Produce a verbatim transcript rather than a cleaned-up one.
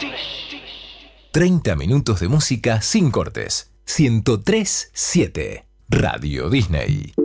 treinta minutos de música sin cortes. ciento tres punto siete Radio Disney.